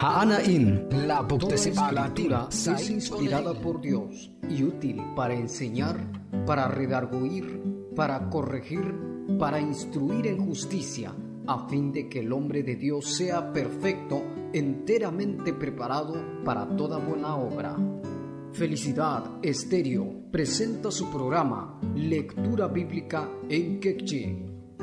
La escritura es inspirada por Dios y útil para enseñar, para redarguir, para corregir, para instruir en justicia, a fin de que el hombre de Dios sea perfecto, enteramente preparado para toda buena obra. Felicidad Estéreo presenta su programa Lectura Bíblica en Quechua.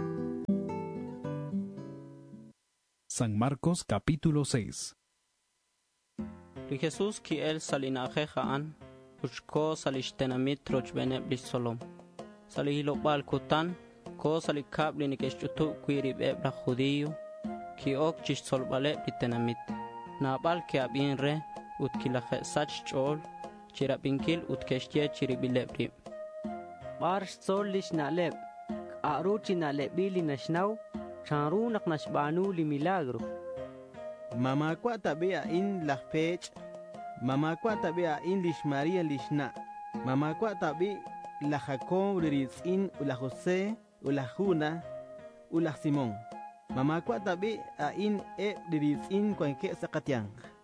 San Marcos capítulo 6. Jesús ki el salinajehaan, ushko salishtenamit rochbene blisolom. Salihilobal kutan, ko salikabli nikeshutu kwirib ebla judío, ki ok chissolbale blitenamit. Nabal ki abinre, utkilaje sach chol, chirapinkil utkeshtie chiribilebri. Barsh solish naleb, aruchi nalebili nashnaw, chanrunak nashbanu li milagro. Mama kwa tabia in la pech, mama kwa tabia in lish Maria lishna, mama kwa tabi la Jacob liritz in ula José, ula Juna, ula Simón. Mama kwa tabi a in liritz in kwanke sakatiang.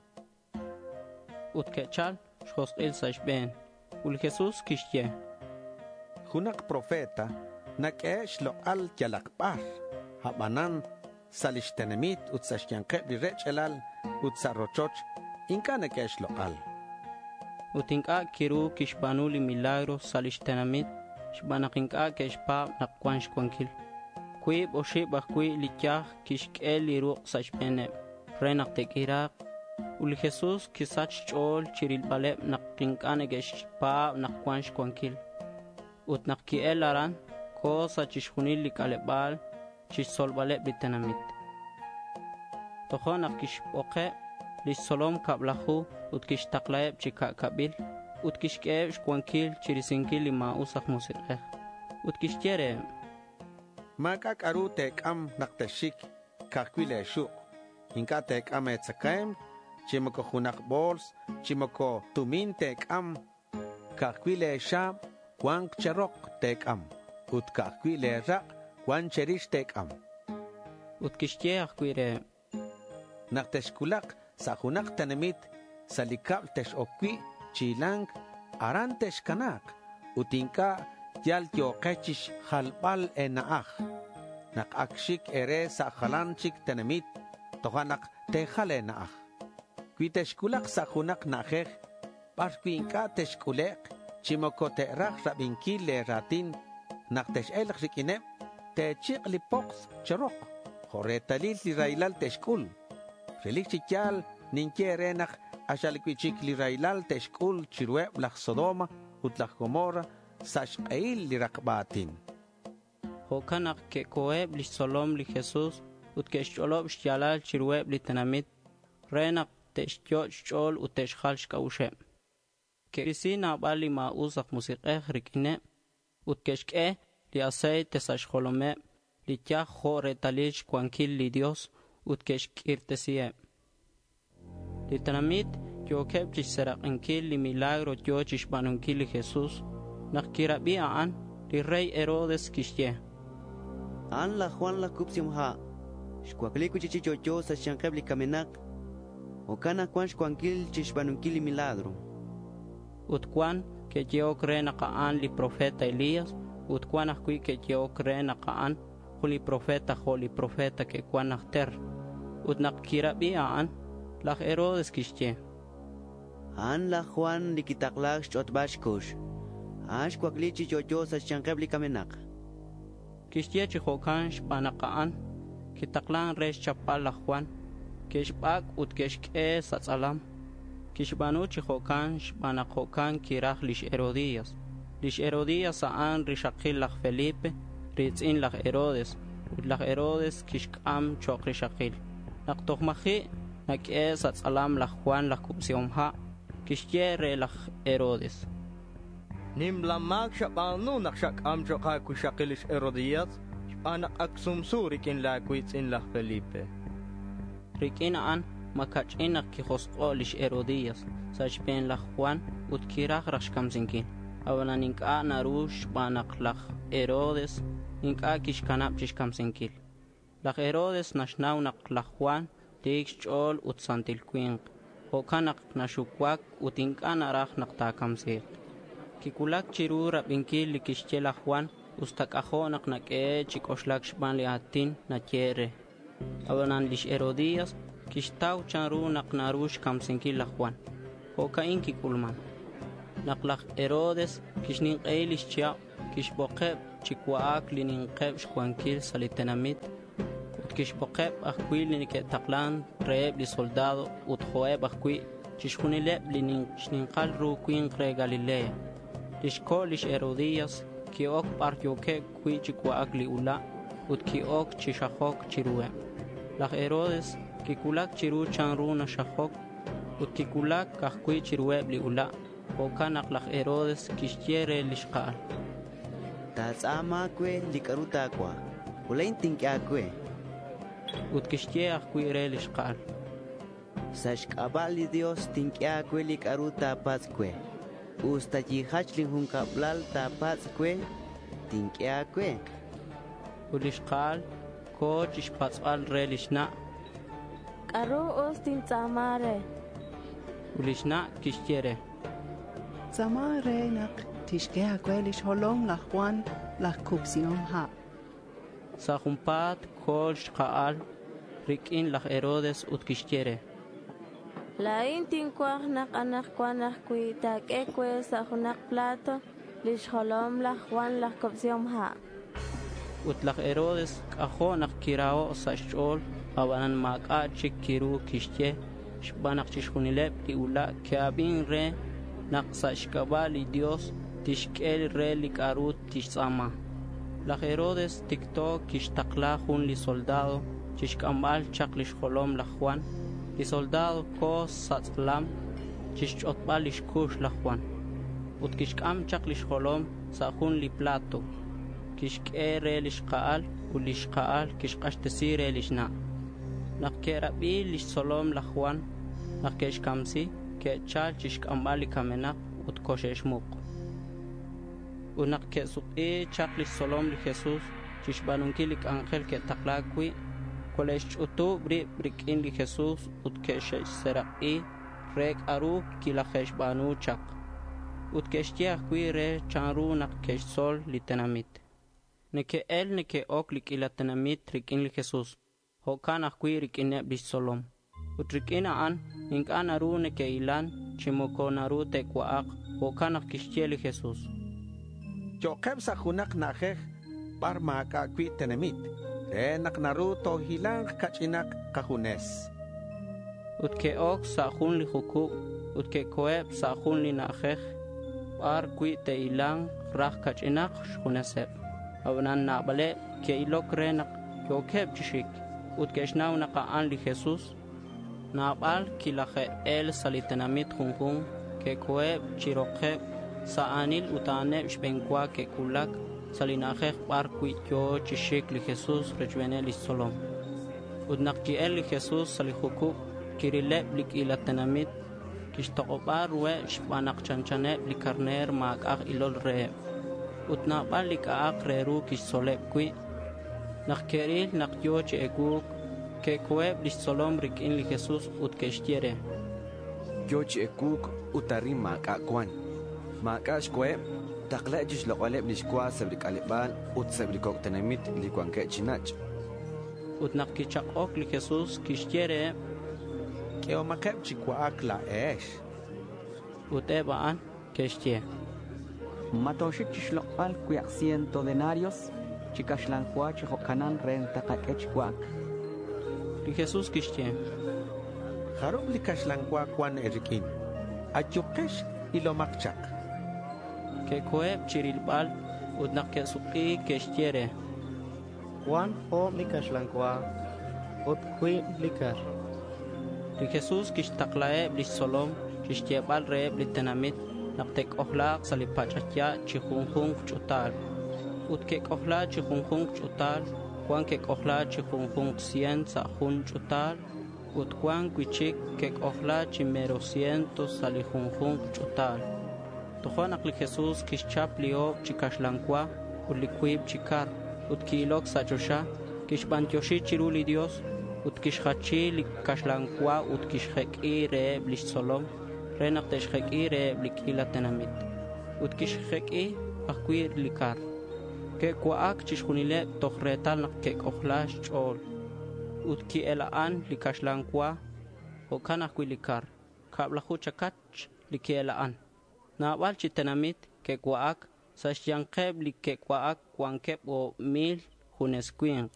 Utkechal shos el sashben, ul Jesús kishye. Hunak profeta, nakesh lo al yalakbar, habanan salishtenamit utsashyanqe lirechelal utsarochoch inkane kesh loqal utinqa kiru kishbanuli milagro salishtenamit shbanakinqa keshpa naqwansh kwankil kuib oshibah kui likyah kishkel liru sashbene renaq tekiraq ul Jesús kisach chol chirilbaleb naqinqane keshpa naqwansh kwankil utnaqkiel aran ko sachishunil likalebal chissolbale blitenamit. Tohonak kishpoke, lissolom kablahu, utkish taklaeb chika kabil, utkishkeeb shkwankil chirisinkil lima usak musireh. Utkishtiere. Maka karu tekam naktashik, kakwile shuk. Inka tekam etsakaem, chimoko hunak bols, chimoko tumin tekam, kakwile sham, wank cherok tekam, utkakwile rak, Juan cherish tekam. Utkishtiach kuire. Nakteshkulak sahunak tanemit salikab tesh okwi chilang arantesh kanak utinka yal yokechish halbal enaach. Nakakshik ere sahalanchik tanemit tohanak tehal enaach. Kuiteshkulak sahunak najech parkuinka teshkulek chimoko terach rabinkile ratin naktesh elch rikinem Techik li pox cherok, joretalil li railal teshkul. Relik chikyal, ninke renak, ashalikwichik li railal teshkul, chirueb lach Sodoma, utlach Gomorra, sashqail li rakbatin. Hokanak ke koeb li solom li Jesus, utkesholob shtialal chirueb li tenamit, renak teshtyot shchol uteshkhal shkaushem. Ke risi nabali ma uzak musiqeh rikine, utkeshke, li aceite sashkolome li tiaj retalich kwankil li Dios utkeshkirtesie li tanamit yokeb chiseraqinkil li milagro yochish banunkil li Jesús nakirabi an li rey Herodes kishye an la Juan la kupsimha shkwakliku chichichocho sa shankeb li kamenak okana kwan shkwankil chishbanunkil li milagro utkwan ke yokre naqaan li profeta Elías Utquanah kui que yo creen aqaan, huli profeta que quanah ter. Utnaqkirabi aan, lach Herodes kishye. An la Juan likitaklak chotbashkush. Ash kwaklichi chocho sa shankebli kamenak. Kishye chihokan shpanaqaan, kitaklan resh chapal la Juan, kishpak utkeshke satsalam. Kishbanu chihokan shpanaqokan kirach lish Herodías. Lish Herodías aan rishakil lach Felipe, ritzin lach Herodes, lach Herodes kishkam chok rishakil. Nak tohmachi, nak satsalam lach Juan lach kupsiomha, kishye lach Herodes. Nimlamak shapanu nak shakam chokha kushakilish Herodías, anak aksumsu rikin la kuitzin lach Felipe. Rikin aan makachin nak kihosqo lish Herodías, sashpen lach Juan utkirach rashkamzinkin. Awalan inka narush banak lach Herodes, inka kishkanap chishkamsinkil. Lach Herodes nashnaw nak lach Juan, tix chol ut santil quink o kanak nashukwak utinkan arach naktakamsik kikulak chiru rabinkil likishchela Juan ustakajo naknake chikoslak shban liatin nachiere abanan lish Herodías kishtaw chanru naknarush kamsinkil Juan o kain kikulman naklak Herodes kishnin qeilish chia kishboqeb chikwaak lininqeb shkwankil salitenamit kishboqeb akwil linike taqlan reeb li soldado utjoeb akwi chishkunileb lininqal ru quin re Galilea lishkolish Herodías kiok parkyoke kwi chikwaak li ula utkiok chishajok chirue la Herodes kikulak chiru chanru na shajok utkikulak akwi chirueb li ula o kanak la Herodes kishtiere lishqal Tatsama kwe likaruta kwa ulain tinkya kwe utkishtie akwi re lishqal Sashkabali Dios tinkya kwe likaruta paskwe Ustajihach linjunkablal tapaskwe tinkya kwe ulishqal ko chishpatzal re lishna Karu ostin tsamare ulishna kishtiere Tsamare nak tishkea kwelish holom la Juan la kupsiom ha Sahumpat kol shqaal rikin la Herodes utkishtiere La intin kwak nak anak kwanak kwi tak ekwe sa hunak plato lish holom la Juan la kupsiom ha utlak Herodes ajo nak kirao sa shol abanan maka chikiru kishtie shbanak chishkunileb li ula kiabin re nak sa shkabali Dios tishkel re likarut tishama la Herodes tiktok kishtakla hun li soldado chishkambal chaklish holom la Juan li soldado ko satzlam chishotbal ishkush la Juan utkishkam chaklish holom sa hun li plato kishkere lishqaal ulishqaal kishqashtesire lishna nakerabi lish solom la Juan nakeshkamsi ke chal chishkambal kamenak utkoshesh muq unak ke suqi chaklish solom li Jesus chishbanunkilik angel ke taklakwi kolesh utu brikin li Jesus utkeshesh seraqi rek aru kilakesh banu chak utkeshtiah kwi re chanru nakkesh sol litenamit neke el neke ok likilatenamit rikin li Jesus hokan akwi rikine bisolom utrikina an inkan aru neke ilan chimokon aru tekwaak hokan akishtie li Jesus Joqeb sa hunak nakej par maka kwi tenemit nak naruto hilang kachinak kahunes utke ok sa hun li hukuk utke koeb sa hun li nakej par kwi te ilang rak kachinak shkuneseb abanan nabale ke ilok renak jokeb chishik utkeshnaw naqaan li Jesus nabal kilaje el salitenamit hunhun ke koeb chiroqeb sa anil utane shbenkwa ke kulak salinajej par kuityo chishik li Jesus rechvene li solom udnaqji el li Jesus salihuku kirileb lik ilatenamit kishtoqobar we shbanak chanchane li karner maaqaq ilol re utnaqbal lik aaq reru kishsoleb kui naqkeril naqyo chekuk ke kueb li solom rikin li Jesus utkeshtiere yo chekuk utarim maaqaqwan Makash kwe takla jish loqaleb lishkwa sabrik alibal ut sabrikok tanamit likwanke chinach utnak kichaqok li Jesus kishtiere keo makeb chikwaak la esh utebaan keshtie matoshik chishloqal kuyak 100 denarios chikashlanqua chihokanan renta qakechkwak li Jesus kishtie Harum likashlanqua kwan erikin achukesh ilomakchak ke koeb chirilbal udnak ke suqi keshtiere Juan hom likashlanqua ut kwi likar li Jesus kishtaqlae blisolom kishtiebal reeb litenamit naqtek ohlaq salipachya chihunhun chutal utke ohla chihunhun chutal Juan ke ohla chihunhun 100 sa hun chutal ut Juan kwichik ke ohla chimero 100 salihunhun chutal Tojuan akli Jesus kishchap liob chikashlanqua ulikwib chikar utkilok sachosha kishbantyoshi chiruli Dios utkishhachi li kashlankwa utkishheki re blish solom renak teshheki re blikila tenamit utkishheki akwi likar ke kwaak chishunile tohretal nak ke ohlash chol utki elaan li kashlankwa hokan akwi likar kablahu chakach li elaan na chi tenamit ke kwaak sashyankeb li ke kwaak kwankeb o mil hunesquien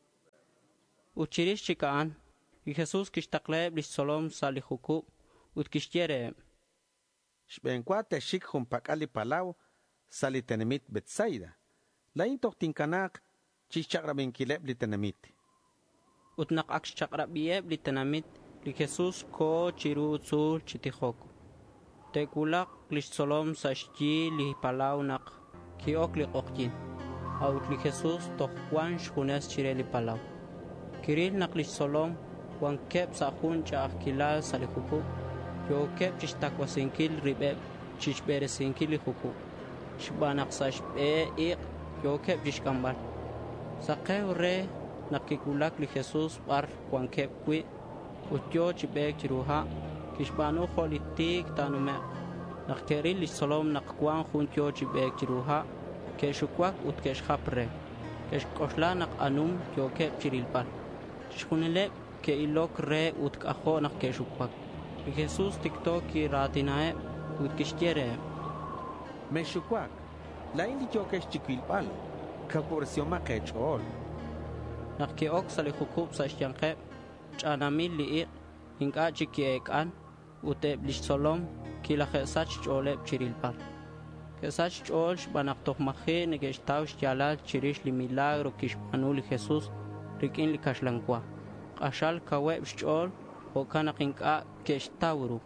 uchirish chikaan y Jesús kishtakleb li solom salihuku utkishtiere Shbenkwa teshik humpakali palau sali tenemit Betsaida lain tohtinkanak chichakrabinkileb li tenemit utnak akshchakrabieb li tenamit li Jesús ko chiru tzul chitihoko tekulak li solom sashji li palau nak kiok li qokjin aut li Jesús tohwan shhunes chire li palau kiril nak li solom wan keb sahun cha kilal salihuku yo keb chishtakwasinkil ribeb chishberesinkil li huku shbanak sashbe iq yo keb chishkambal saqew re nakikulak li Jesús bar wan keb kwi utyo chibek chiruha kishbanu kholitik tanume nakkeril li solom nakwan juntyo chibek chiruha keshukwak utkeshhapre keshkoshla nak anum yo keb chirilpal shkunile ke ilok re utkaho nak keshukwak Jesús tiktok ki ratinae utkishtiere Meshukwak lain li yokesh chikwilpal kaporsion makechol nakki ok salihukub sashyanqe chanamil li inka chikiekan uteb li solom kila khesach choleb chirilpal kesach chol banak tohmaje negestaw shalal chirish li milagro kishpanu li Jesús rikin li kashlankwa qashal kaweb chol o kanakinka kestawru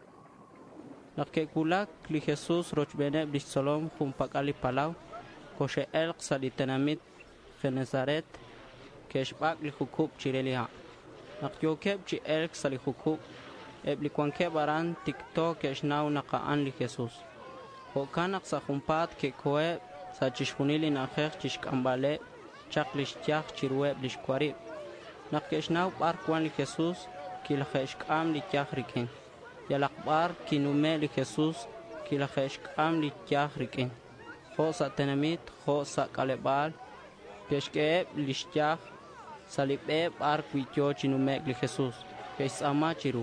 nakekulak li Jesús rochbene li solom humpakali palau koshe elq salitenamit Genezaret keshbak li hukub chireliha nakyokeb chi elq sali hukub ebli kwanke baran tiktok keshnaw naqaan li Jesús o kanak sa humpat ke koe sa chishunili nakhekh chishkambale chaqlishtiaq chirweb lishkwari nakeshnaw barkwan li Jesús kilkheshkam li tiaqrikin yalaqbar kinume li Jesús kilkheshkam li tiaqrikin ho sa tenamit ho sa kalebal keshke lishtiaq salibe barkwityo chinume li Jesús kesama chiru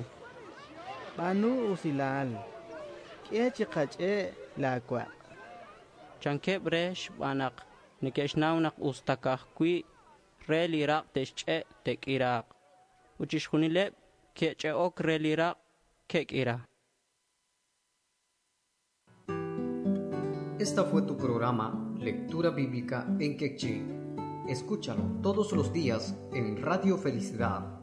banu usilal kiechikache lakwa chanke bresh banak nikeshnaw nak ustakakwi reliraq teshche tekiraq uchishkunile keche ok reliraq kekira. Esta fue tu programa Lectura Bíblica en Quechí. Escúchalo todos los días en Radio Felicidad